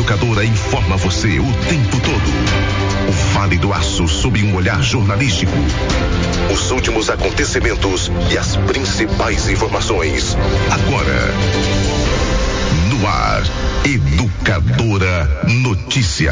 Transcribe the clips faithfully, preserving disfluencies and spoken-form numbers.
Educadora informa você o tempo todo. O Vale do Aço sob um olhar jornalístico. Os últimos acontecimentos e as principais informações. Agora, no ar, Educadora Notícia.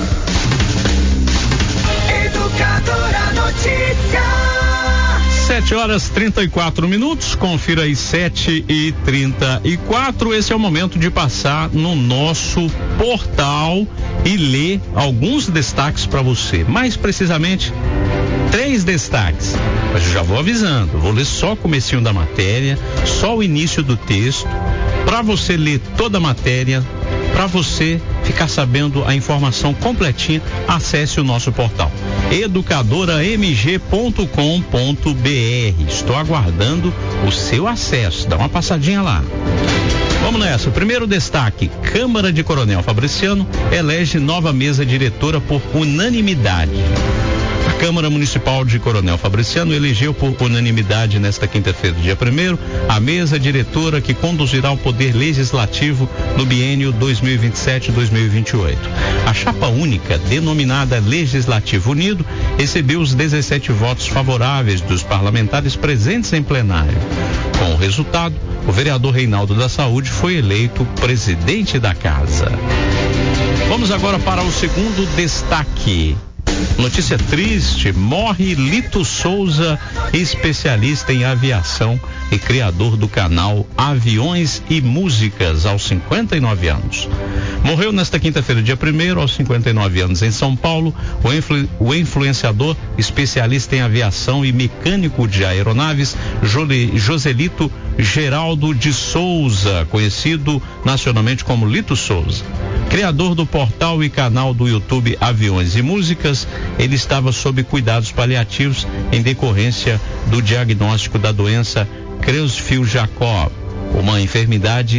Educadora Notícia. Sete horas trinta e quatro minutos, confira aí sete e trinta e quatro. Esse é o momento de passar no nosso portal e ler alguns destaques para você. Mais precisamente, três destaques. Mas eu já vou avisando, vou ler só o comecinho da matéria, só o início do texto, para você ler toda a matéria. Para você ficar sabendo a informação completinha, acesse o nosso portal educadora m g ponto com ponto b r. Estou aguardando o seu acesso, dá uma passadinha lá. Vamos nessa. Primeiro destaque: Câmara de Coronel Fabriciano elege nova mesa diretora por unanimidade. A Câmara Municipal de Coronel Fabriciano elegeu por unanimidade nesta quinta-feira, dia primeiro, a mesa diretora que conduzirá o Poder Legislativo no biênio dois mil e vinte e sete a dois mil e vinte e oito. A chapa única, denominada Legislativo Unido, recebeu os dezessete votos favoráveis dos parlamentares presentes em plenário. Com o resultado, o vereador Reinaldo da Saúde foi eleito presidente da casa. Vamos agora para o segundo destaque. Notícia triste: morre Lito Souza, especialista em aviação e criador do canal Aviões e Músicas, aos cinquenta e nove anos. Morreu nesta quinta-feira, dia primeiro, aos cinquenta e nove anos, em São Paulo, o, influ, o influenciador, especialista em aviação e mecânico de aeronaves, Jole, Joselito Geraldo de Souza, conhecido nacionalmente como Lito Souza. Criador do portal e canal do YouTube Aviões e Músicas, ele estava sob cuidados paliativos em decorrência do diagnóstico da doença Creutzfeldt-Jakob, uma enfermidade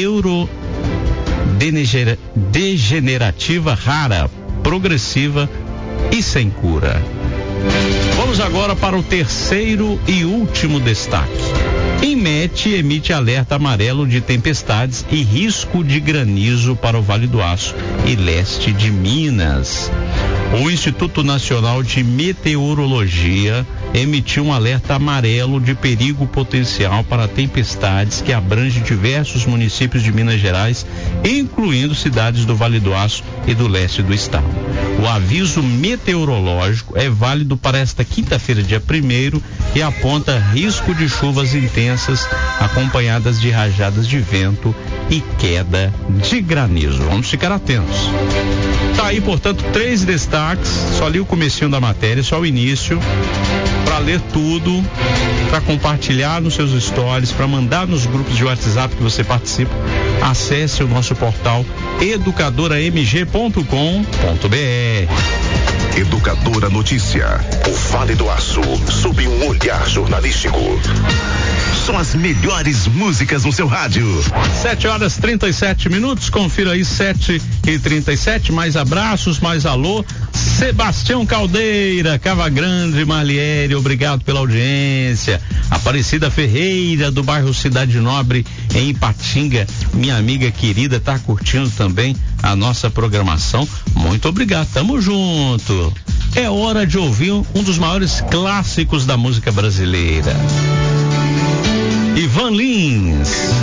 neurodegenerativa rara, progressiva e sem cura. Vamos agora para o terceiro e último destaque. INMET emite alerta amarelo de tempestades e risco de granizo para o Vale do Aço e leste de Minas. O Instituto Nacional de Meteorologia emitiu um alerta amarelo de perigo potencial para tempestades que abrange diversos municípios de Minas Gerais, incluindo cidades do Vale do Aço e do leste do estado. O aviso meteorológico é válido para esta quinta-feira, dia primeiro, e aponta risco de chuvas intensas acompanhadas de rajadas de vento e queda de granizo. Vamos ficar atentos. Tá aí, portanto, três destaques. Só li o comecinho da matéria, só o início, para ler tudo, para compartilhar nos seus stories, para mandar nos grupos de WhatsApp que você participa. Acesse o nosso portal educadora m g ponto com ponto b r. Educadora Notícia, o Vale do Aço, sob um olhar jornalístico. São as melhores músicas no seu rádio. Sete horas trinta e sete minutos, confira aí, sete e trinta e sete, mais abraços, mais alô. Sebastião Caldeira, Cava Grande, Marliere, obrigado pela audiência. Aparecida Ferreira, do bairro Cidade Nobre, em Ipatinga, minha amiga querida, tá curtindo também a nossa programação. Muito obrigado, tamo junto. É hora de ouvir um dos maiores clássicos da música brasileira. Ivan Lins.